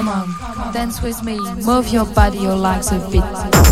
Come on, dance with me, move your body, your legs a bit.